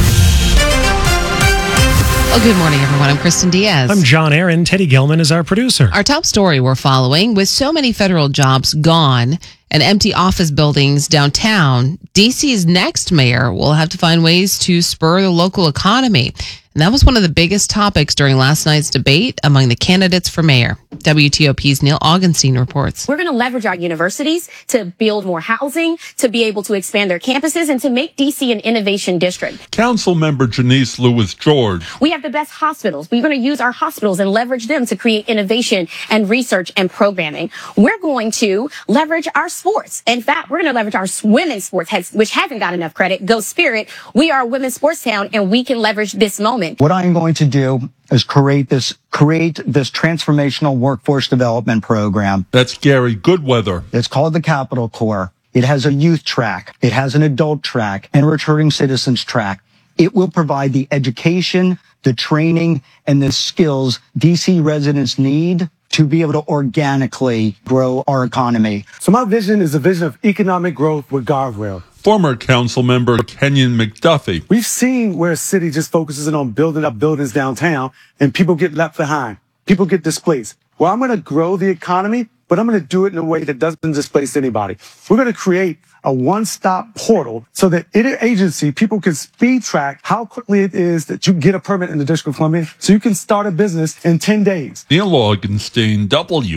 Well, good morning, everyone. I'm Kristen Diaz.
I'm John Aaron. Teddy Gelman is our producer.
Our top story we're following: with so many federal jobs gone and empty office buildings downtown, DC's next mayor will have to find ways to spur the local economy. And that was one of the biggest topics during last night's debate among the candidates for mayor. WTOP's Neil Augenstein reports.
We're going to leverage our universities to build more housing, to be able to expand their campuses, and to make DC an innovation district.
Council member Janice Lewis George.
We have the best hospitals. We're going to use our hospitals and leverage them to create innovation and research and programming. We're going to leverage our sports. In fact, we're going to leverage our women's sports, which hasn't got enough credit. Go Spirit. We are a women's sports town, and we can leverage this moment.
What I'm going to do is create this transformational workforce development program.
That's Gary Goodweather.
It's called the Capital Corps. It has a youth track. It has an adult track and a returning citizens track. It will provide the education, the training, and the skills DC residents need to be able to organically grow our economy.
So my vision is a vision of economic growth with guardrails.
Former council member Kenyon McDuffie.
We've seen where a city just focuses on building up buildings downtown and people get left behind. People get displaced. Well, I'm going to grow the economy, but I'm going to do it in a way that doesn't displace anybody. We're going to create a one-stop portal so that interagency people can speed track how quickly it is that you get a permit in the District of Columbia so you can start a business in 10 days.
Neil Augenstein,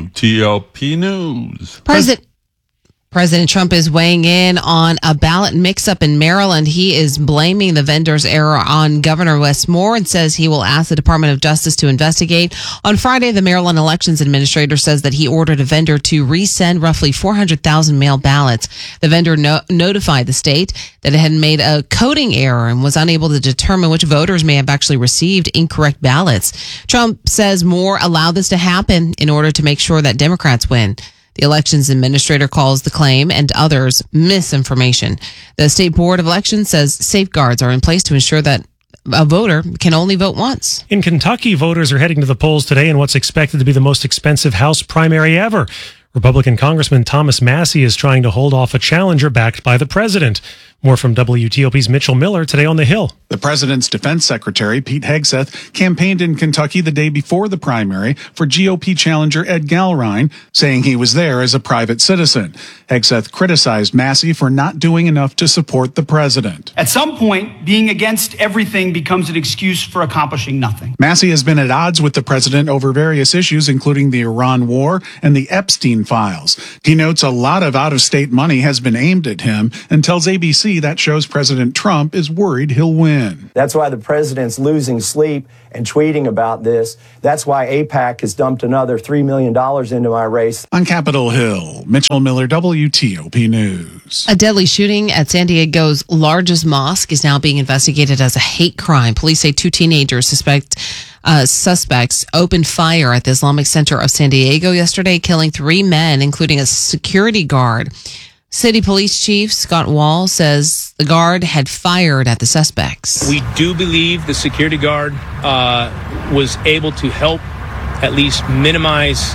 WTOP News.
President Trump is weighing in on a ballot mix-up in Maryland. He is blaming the vendor's error on Governor Wes Moore and says he will ask the Department of Justice to investigate. On Friday, the Maryland Elections Administrator says that he ordered a vendor to resend roughly 400,000 mail ballots. The vendor notified the state that it had made a coding error and was unable to determine which voters may have actually received incorrect ballots. Trump says Moore allowed this to happen in order to make sure that Democrats win. The elections administrator calls the claim and others misinformation. The State Board of Elections says safeguards are in place to ensure that a voter can only vote once.
In Kentucky, voters are heading to the polls today in what's expected to be the most expensive House primary ever. Republican Congressman Thomas Massie is trying to hold off a challenger backed by the president. More from WTOP's Mitchell Miller today on the Hill.
The president's defense secretary, Pete Hegseth, campaigned in Kentucky the day before the primary for GOP challenger Ed Gallrein, saying he was there as a private citizen. Hegseth criticized Massie for not doing enough to support the president.
At some point, being against everything becomes an excuse for accomplishing nothing.
Massie has been at odds with the president over various issues, including the Iran war and the Epstein files. He notes a lot of out-of-state money has been aimed at him and tells ABC that shows President Trump is worried he'll win.
That's why the president's losing sleep and tweeting about this. That's why AIPAC has dumped another $3 million into my race.
On Capitol Hill, Mitchell Miller, WTOP News.
A deadly shooting at San Diego's largest mosque is now being investigated as a hate crime. Police say two teenagers suspects opened fire at the Islamic Center of San Diego yesterday, killing 3 men, including a security guard. City Police Chief Scott Wall says the guard had fired at the suspects.
We do believe the security guard was able to help at least minimize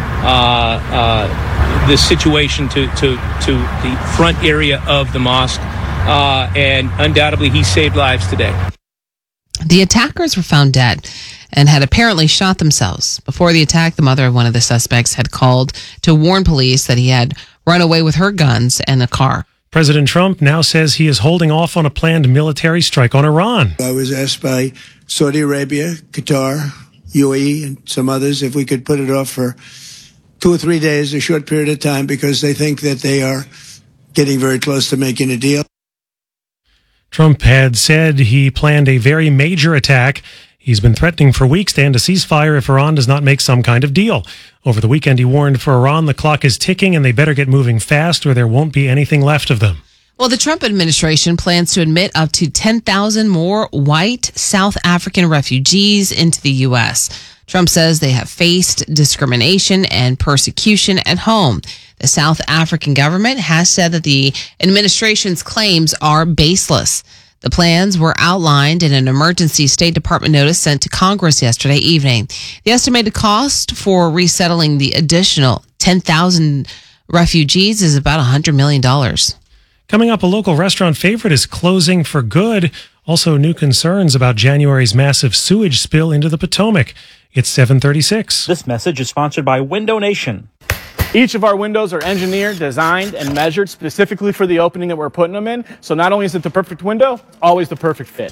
the situation to the front area of the mosque, and undoubtedly he saved lives today.
The attackers were found dead and had apparently shot themselves. Before the attack, the mother of one of the suspects had called to warn police that he had run away with her guns and a car.
President Trump now says he is holding off on a planned military strike on Iran.
I was asked by Saudi Arabia, Qatar, UAE, and some others if we could put it off for 2 or 3 days, a short period of time, because they think that they are getting very close to making a deal.
Trump had said he planned a very major attack. He's been threatening for weeks to end a ceasefire if Iran does not make some kind of deal. Over the weekend, he warned for Iran the clock is ticking and they better get moving fast or there won't be anything left of them.
Well, the Trump administration plans to admit up to 10,000 more white South African refugees into the U.S. Trump says they have faced discrimination and persecution at home. The South African government has said that the administration's claims are baseless. The plans were outlined in an emergency State Department notice sent to Congress yesterday evening. The estimated cost for resettling the additional 10,000 refugees is about $100 million.
Coming up, a local restaurant favorite is closing for good. Also, new concerns about January's massive sewage spill into the Potomac. It's 7:36.
This message is sponsored by Window Nation. Each of our windows are engineered, designed, and measured specifically for the opening that we're putting them in. So not only is it the perfect window, it's always the perfect fit.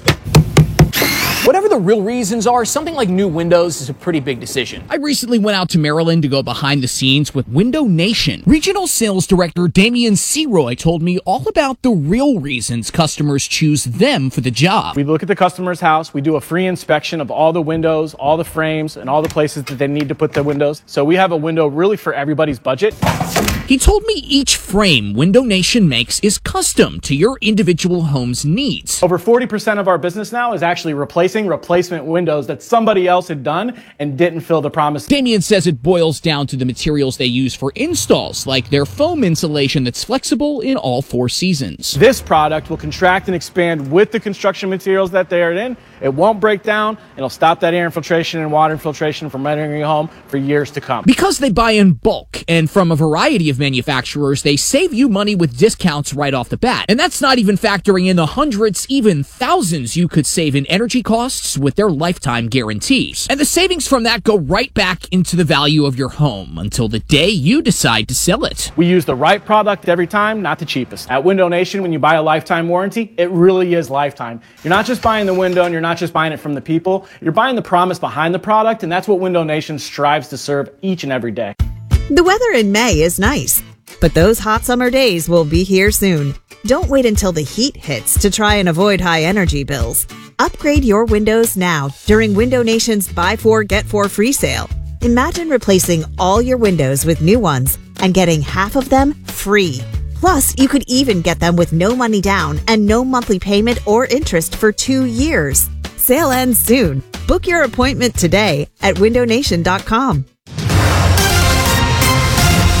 Whatever the real reasons are, something like new windows is a pretty big decision. I recently went out to Maryland to go behind the scenes with Window Nation. Regional Sales Director Damian Seroy told me all about the real reasons customers choose them for the job.
We look at the customer's house, we do a free inspection of all the windows, all the frames, and all the places that they need to put the windows. So we have a window really for everybody's budget.
He told me each frame Window Nation makes is custom to your individual home's needs.
Over 40% of our business now is actually replacement windows that somebody else had done and didn't fill the promise.
Damian says it boils down to the materials they use for installs, like their foam insulation that's flexible in all 4 seasons.
This product will contract and expand with the construction materials that they are in. It won't break down. It'll stop that air infiltration and water infiltration from entering your home for years to come.
Because they buy in bulk and from a variety of manufacturers, they save you money with discounts right off the bat. And that's not even factoring in the hundreds, even thousands you could save in energy costs with their lifetime guarantees. And the savings from that go right back into the value of your home until the day you decide to sell it.
We use the right product every time, not the cheapest. At Window Nation, when you buy a lifetime warranty, it really is lifetime. You're not just buying the window and you're not just buying it from the people. You're buying the promise behind the product, and that's what Window Nation strives to serve each and every day.
The weather in May is nice, but those hot summer days will be here soon. Don't wait until the heat hits to try and avoid high energy bills. Upgrade your windows now during Window Nation's Buy 4 Get 4 free sale. Imagine replacing all your windows with new ones and getting half of them free. Plus, you could even get them with no money down and no monthly payment or interest for 2 years. Sale ends soon. Book your appointment today at windownation.com.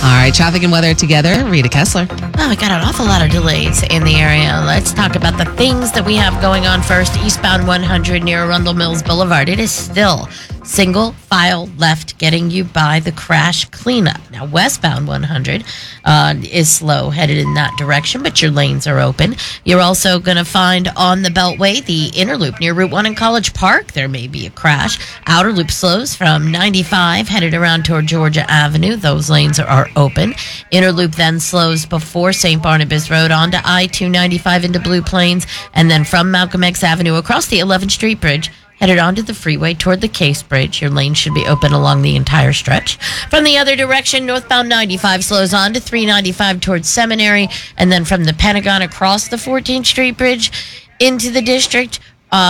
All right, traffic and weather together. Rita Kessler.
Oh, we got an awful lot of delays in the area. Let's talk about the things that we have going on first. Eastbound 100 near Arundel Mills Boulevard. It is still single file left getting you by the crash cleanup. Now, westbound 100 is slow headed in that direction, but your lanes are open. You're also going to find on the Beltway, the inner loop near Route 1 in College Park, there may be a crash. Outer loop slows from 95 headed around toward Georgia Avenue. Those lanes are open. Inner loop then slows before St. Barnabas Road onto I-295 into Blue Plains, and then from Malcolm X Avenue across the 11th Street Bridge headed onto the freeway toward the Case Bridge. Your lane should be open along the entire stretch. From the other direction, northbound 95 slows on to 395 towards Seminary, and then from the Pentagon across the 14th Street Bridge into the district.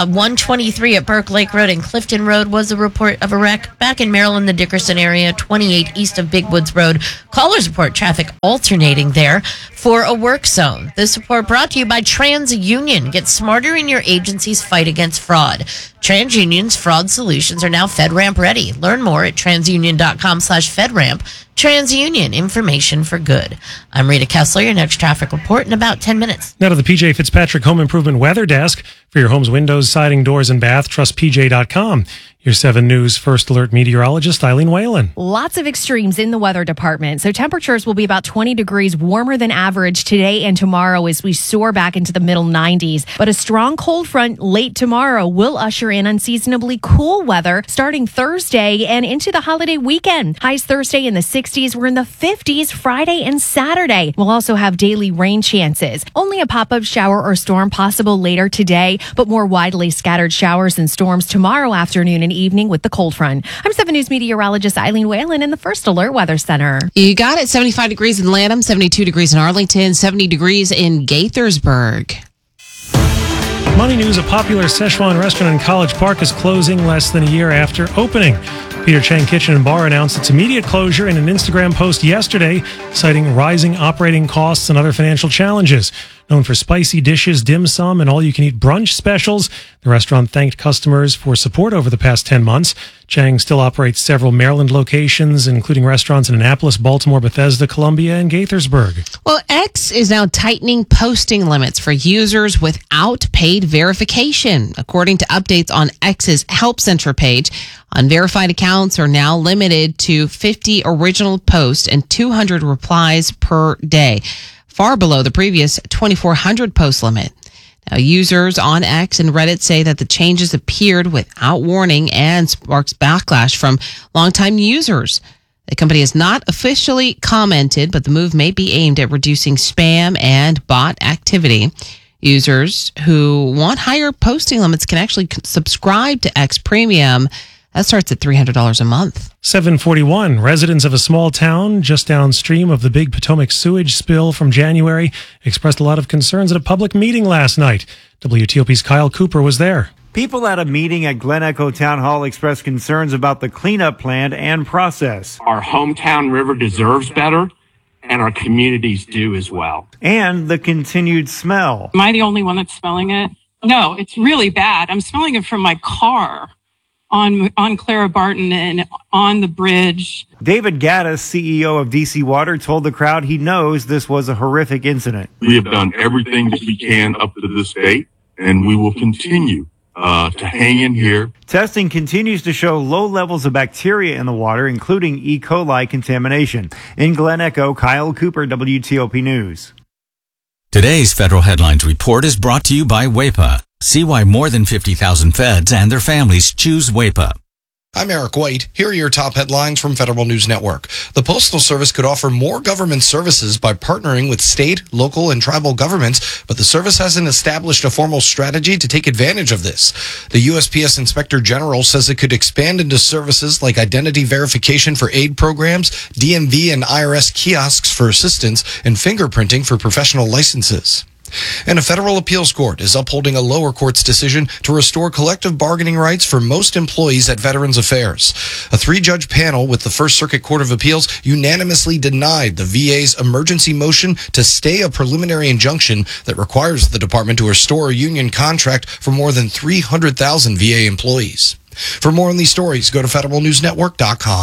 123 at Burke Lake Road and Clifton Road was a report of a wreck. Back in Maryland, the Dickerson area, 28 east of Big Woods Road. Callers report traffic alternating there for a work zone. This report brought to you by TransUnion. Get smarter in your agency's fight against fraud. TransUnion's fraud solutions are now FedRAMP ready. Learn more at transunion.com/FedRAMP. TransUnion, information for good. I'm Rita Kessler. Your next traffic report in about 10 minutes.
Now to the PJ Fitzpatrick Home Improvement Weather Desk. For your home's windows, siding, doors, and bath, trust PJ.com. Your 7 News First Alert meteorologist, Eileen Whalen.
Lots of extremes in the weather department. So temperatures will be about 20 degrees warmer than average today and tomorrow as we soar back into the middle 90s. But a strong cold front late tomorrow will usher in unseasonably cool weather starting Thursday and into the holiday weekend. Highs Thursday in the 60s. We're in the 50s Friday and Saturday. We'll also have daily rain chances. Only a pop-up shower or storm possible later today, but more widely scattered showers and storms tomorrow afternoon and evening with the cold front. I'm 7 News meteorologist Eileen Whalen in the First Alert Weather Center.
You got it. 75 degrees in Lanham, 72 degrees in Arlington, 70 degrees in Gaithersburg.
Money News, a popular Szechuan restaurant in College Park, is closing less than a year after opening. Peter Chang Kitchen and Bar announced its immediate closure in an Instagram post yesterday, citing rising operating costs and other financial challenges. Known for spicy dishes, dim sum, and all-you-can-eat brunch specials, the restaurant thanked customers for support over the past 10 months. Chang still operates several Maryland locations, including restaurants in Annapolis, Baltimore, Bethesda, Columbia, and Gaithersburg.
Well, X is now tightening posting limits for users without paid verification. According to updates on X's Help Center page, unverified accounts are now limited to 50 original posts and 200 replies per day, far below the previous 2,400 post limit. Now, users on X and Reddit say that the changes appeared without warning and sparks backlash from longtime users. The company has not officially commented, but the move may be aimed at reducing spam and bot activity. Users who want higher posting limits can actually subscribe to X Premium. That starts at $300 a month.
741. Residents of a small town just downstream of the big Potomac sewage spill from January expressed a lot of concerns at a public meeting last night. WTOP's Kyle Cooper was there.
People at a meeting at Glen Echo Town Hall expressed concerns about the cleanup plan and process.
Our hometown river deserves better, and our communities do as well.
And the continued smell.
Am I the only one that's smelling it? No, it's really bad. I'm smelling it from my car on Clara Barton and on the bridge.
David Gaddis, CEO of DC Water, told the crowd he knows this was a horrific incident.
We have done everything that we can up to this date, and we will continue to hang in here.
Testing continues to show low levels of bacteria in the water, including E. coli contamination. In Glen Echo, Kyle Cooper, WTOP News.
Today's Federal Headlines Report is brought to you by WAEPA. See why more than 50,000 feds and their families choose WAEPA.
I'm Eric White. Here are your top headlines from Federal News Network. The Postal Service could offer more government services by partnering with state, local, and tribal governments, but the service hasn't established a formal strategy to take advantage of this. The USPS Inspector General says it could expand into services like identity verification for aid programs, DMV and IRS kiosks for assistance, and fingerprinting for professional licenses. And a federal appeals court is upholding a lower court's decision to restore collective bargaining rights for most employees at Veterans Affairs. A 3-judge panel with the First Circuit Court of Appeals unanimously denied the VA's emergency motion to stay a preliminary injunction that requires the department to restore a union contract for more than 300,000 VA employees. For more on these stories, go to federalnewsnetwork.com.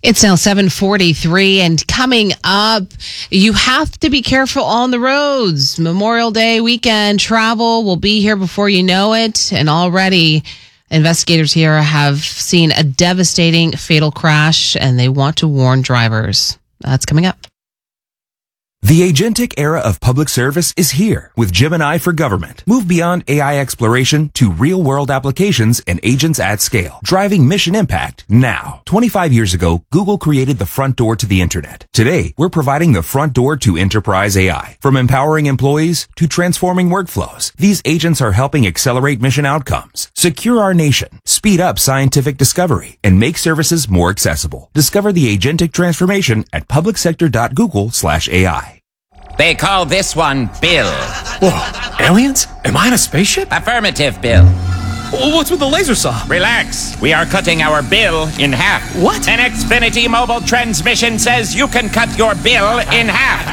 It's now 7:43, and coming up, you have to be careful on the roads. Memorial Day weekend travel will be here before you know it, and already investigators here have seen a devastating fatal crash, and they want to warn drivers. That's coming up.
The agentic era of public service is here with Gemini for Government. Move beyond AI exploration to real-world applications and agents at scale, driving mission impact now. 25 years ago, Google created the front door to the internet. Today, we're providing the front door to enterprise AI. From empowering employees to transforming workflows, these agents are helping accelerate mission outcomes, secure our nation, speed up scientific discovery, and make services more accessible. Discover the agentic transformation at publicsector.google/AI.
They call this one Bill.
Whoa, aliens? Am I in a spaceship?
Affirmative, Bill.
What's with the laser saw?
Relax. We are cutting our bill in half.
What?
An Xfinity mobile transmission says you can cut your bill in half.